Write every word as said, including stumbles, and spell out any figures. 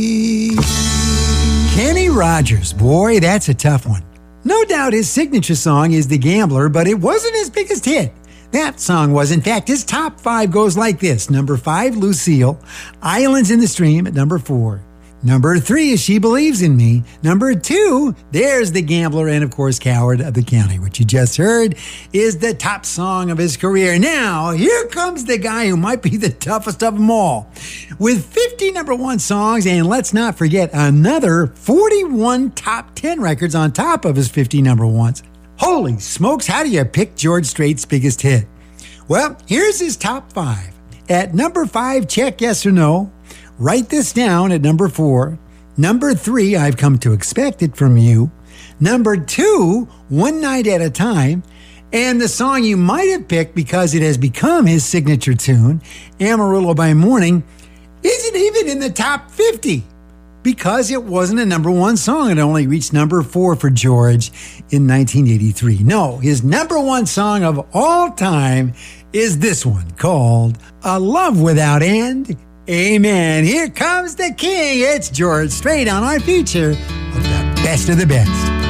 Kenny Rogers, boy, that's a tough one. No doubt his signature song is The Gambler, but it wasn't his biggest hit. That song was. In fact, his top five goes like this. Number five, Lucille. Islands in the Stream at number four. Number three is She Believes in Me. Number two, there's The Gambler, and of course, Coward of the County, which you just heard is the top song of his career. Now, here comes the guy who might be the toughest of them all. With fifty number one songs, and let's not forget another forty-one top ten records on top of his fifty number ones. Holy smokes, how do you pick George Strait's biggest hit? Well, here's his top five. At number five, Check Yes or No. Write this down at number four. Number three, I've Come to Expect It From You. Number two, One Night at a Time. And the song you might have picked because it has become his signature tune, Amarillo by Morning, isn't even in the top fifty because it wasn't a number one song. It only reached number four for George in nineteen eighty-three. No, his number one song of all time is this one called A Love Without End. Amen. Here comes the king. It's George Strait on our feature of the best of the best.